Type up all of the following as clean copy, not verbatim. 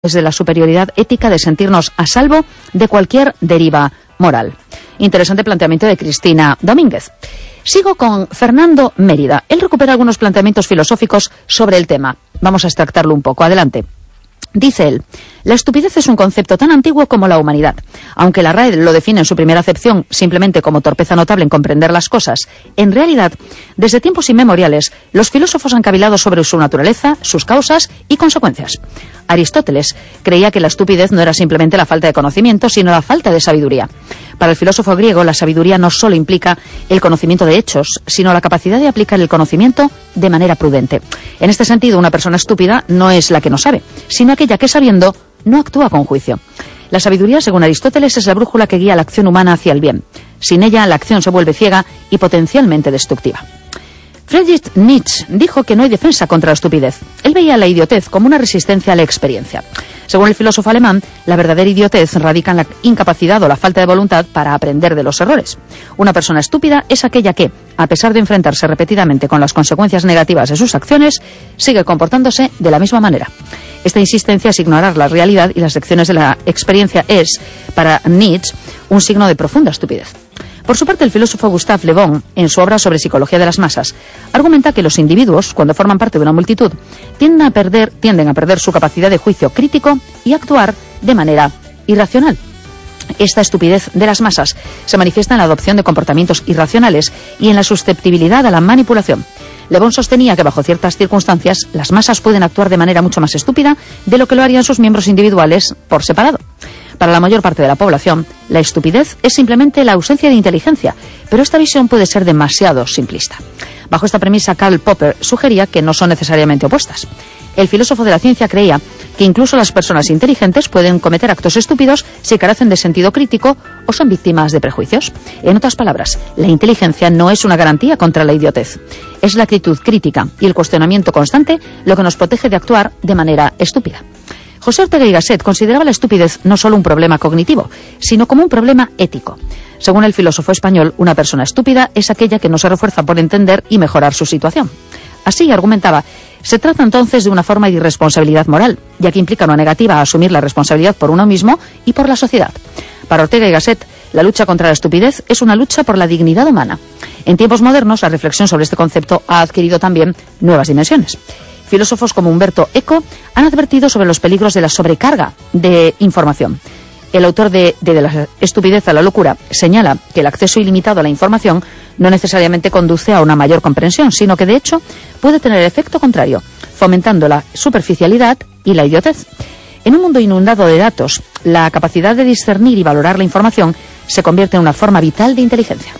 desde la superioridad ética de sentirnos a salvo de cualquier deriva moral. Interesante planteamiento de Cristina Domínguez. Sigo con Fernando Mérida. Él recupera algunos planteamientos filosóficos sobre el tema. Vamos a extractarlo un poco. Adelante. Dice él, la estupidez es un concepto tan antiguo como la humanidad. Aunque la RAE lo define en su primera acepción simplemente como torpeza notable en comprender las cosas, en realidad, desde tiempos inmemoriales, los filósofos han cavilado sobre su naturaleza, sus causas y consecuencias. Aristóteles creía que la estupidez no era simplemente la falta de conocimiento, sino la falta de sabiduría. Para el filósofo griego, la sabiduría no solo implica el conocimiento de hechos, sino la capacidad de aplicar el conocimiento de manera prudente. En este sentido, una persona estúpida no es la que no sabe, sino aquella que sabiendo no actúa con juicio. La sabiduría, según Aristóteles, es la brújula que guía la acción humana hacia el bien. Sin ella, la acción se vuelve ciega y potencialmente destructiva. Friedrich Nietzsche dijo que no hay defensa contra la estupidez. Él veía la idiotez como una resistencia a la experiencia. Según el filósofo alemán, la verdadera idiotez radica en la incapacidad o la falta de voluntad para aprender de los errores. Una persona estúpida es aquella que, a pesar de enfrentarse repetidamente con las consecuencias negativas de sus acciones, sigue comportándose de la misma manera. Esta insistencia es ignorar la realidad y las lecciones de la experiencia es, para Nietzsche, un signo de profunda estupidez. Por su parte, el filósofo Gustave Le Bon, en su obra sobre psicología de las masas, argumenta que los individuos, cuando forman parte de una multitud, tienden a perder su capacidad de juicio crítico y actuar de manera irracional. Esta estupidez de las masas se manifiesta en la adopción de comportamientos irracionales y en la susceptibilidad a la manipulación. Le Bon sostenía que bajo ciertas circunstancias las masas pueden actuar de manera mucho más estúpida de lo que lo harían sus miembros individuales por separado. Para la mayor parte de la población, la estupidez es simplemente la ausencia de inteligencia, pero esta visión puede ser demasiado simplista. Bajo esta premisa, Karl Popper sugería que no son necesariamente opuestas. El filósofo de la ciencia creía que incluso las personas inteligentes pueden cometer actos estúpidos si carecen de sentido crítico o son víctimas de prejuicios. En otras palabras, la inteligencia no es una garantía contra la idiotez. Es la actitud crítica y el cuestionamiento constante lo que nos protege de actuar de manera estúpida. José Ortega y Gasset consideraba la estupidez no solo un problema cognitivo, sino como un problema ético. Según el filósofo español, una persona estúpida es aquella que no se refuerza por entender y mejorar su situación. Así, argumentaba, se trata entonces de una forma de irresponsabilidad moral, ya que implica una negativa a asumir la responsabilidad por uno mismo y por la sociedad. Para Ortega y Gasset, la lucha contra la estupidez es una lucha por la dignidad humana. En tiempos modernos, la reflexión sobre este concepto ha adquirido también nuevas dimensiones. Filósofos como Humberto Eco han advertido sobre los peligros de la sobrecarga de información. El autor de la estupidez a la locura señala que el acceso ilimitado a la información no necesariamente conduce a una mayor comprensión, sino que de hecho puede tener el efecto contrario, fomentando la superficialidad y la idiotez. En un mundo inundado de datos, la capacidad de discernir y valorar la información se convierte en una forma vital de inteligencia.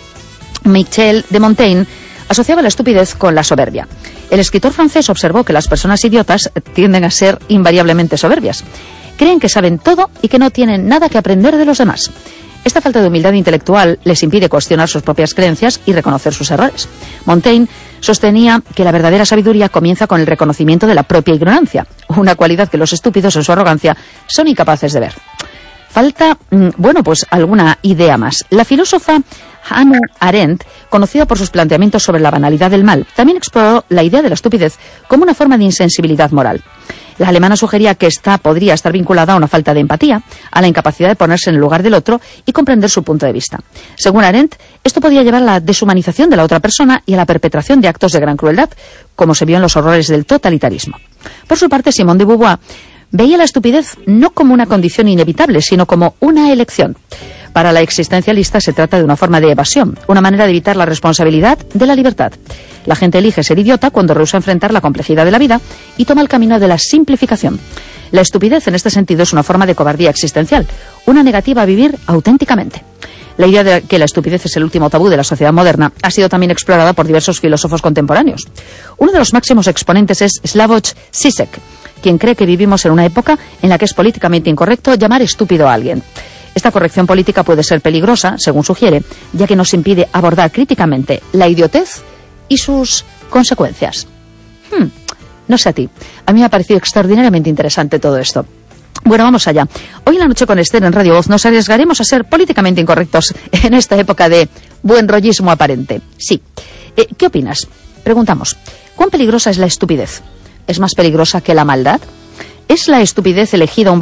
Michel de Montaigne asociaba la estupidez con la soberbia. El escritor francés observó que las personas idiotas tienden a ser invariablemente soberbias. Creen que saben todo y que no tienen nada que aprender de los demás. Esta falta de humildad intelectual les impide cuestionar sus propias creencias y reconocer sus errores. Montaigne sostenía que la verdadera sabiduría comienza con el reconocimiento de la propia ignorancia, una cualidad que los estúpidos en su arrogancia son incapaces de ver. Falta, alguna idea más. La filósofa Hannah Arendt, conocida por sus planteamientos sobre la banalidad del mal, también exploró la idea de la estupidez como una forma de insensibilidad moral. La alemana sugería que esta podría estar vinculada a una falta de empatía, a la incapacidad de ponerse en el lugar del otro y comprender su punto de vista. Según Arendt, esto podía llevar a la deshumanización de la otra persona y a la perpetración de actos de gran crueldad, como se vio en los horrores del totalitarismo. Por su parte, Simone de Beauvoir veía la estupidez no como una condición inevitable, sino como una elección. Para la existencialista se trata de una forma de evasión, una manera de evitar la responsabilidad de la libertad. La gente elige ser idiota cuando rehúsa enfrentar la complejidad de la vida y toma el camino de la simplificación. La estupidez en este sentido es una forma de cobardía existencial, una negativa a vivir auténticamente. La idea de que la estupidez es el último tabú de la sociedad moderna ha sido también explorada por diversos filósofos contemporáneos. Uno de los máximos exponentes es Slavoj Žižek, quien cree que vivimos en una época en la que es políticamente incorrecto llamar estúpido a alguien. Esta corrección política puede ser peligrosa, según sugiere, ya que nos impide abordar críticamente la idiotez y sus consecuencias. No sé a ti, a mí me ha parecido extraordinariamente interesante todo esto. Bueno, vamos allá. Hoy en la noche con Esther en Radio Voz nos arriesgaremos a ser políticamente incorrectos en esta época de buen rollismo aparente. Sí. ¿Qué opinas? Preguntamos, ¿cuán peligrosa es la estupidez? ¿Es más peligrosa que la maldad? ¿Es la estupidez elegida un